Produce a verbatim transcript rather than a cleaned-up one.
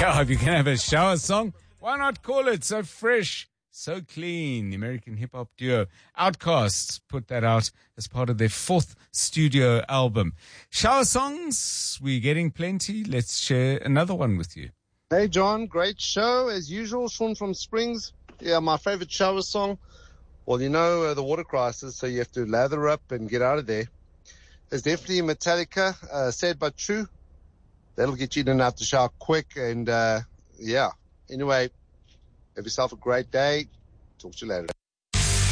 Yeah, if you can have a shower song, why not call it So Fresh, So Clean? The American hip-hop duo Outkast put that out as part of their fourth studio album. Shower songs, we're getting plenty. Let's share another one with you. Hey, John, great show. As usual, Sean from Springs. Yeah, my favorite shower song. Well, you know, uh, the water crisis, so you have to lather up and get out of there. It's definitely Metallica, uh, Sad But True. That'll get you in and out the shower quick. And, uh, yeah. Anyway, have yourself a great day. Talk to you later.